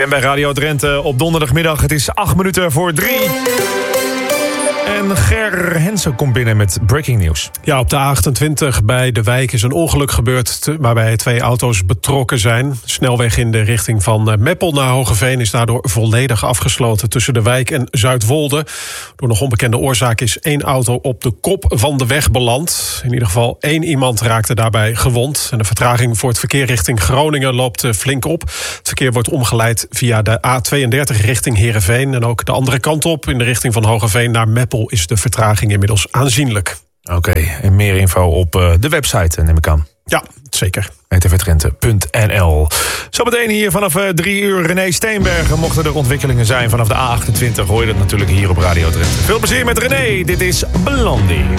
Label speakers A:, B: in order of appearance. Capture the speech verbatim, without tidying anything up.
A: bent bij Radio Drenthe op donderdagmiddag. Het is acht minuten voor drie. En Ger Hensen komt binnen met breaking news.
B: Ja, op de A achtentwintig bij De Wijk is een ongeluk gebeurd waarbij twee auto's betrokken zijn. De snelweg in de richting van Meppel naar Hoogeveen is daardoor volledig afgesloten tussen De Wijk en Zuidwolde. Door nog onbekende oorzaak is één auto op de kop van de weg beland. In ieder geval één iemand raakte daarbij gewond. En de vertraging voor het verkeer richting Groningen loopt flink op. Het verkeer wordt omgeleid via de A tweeëndertig richting Heerenveen. En ook de andere kant op in de richting van Hoogeveen naar Meppel is de vertraging inmiddels aanzienlijk.
A: Oké, okay, en meer info op uh, de website, neem ik aan.
B: Ja, zeker.
A: e t v drenthe punt n l. Zometeen hier vanaf uh, drie uur René Steenbergen. Mochten er ontwikkelingen zijn vanaf de A achtentwintig, hoor je dat natuurlijk hier op Radio Drenthe. Veel plezier met René, dit is Blondie.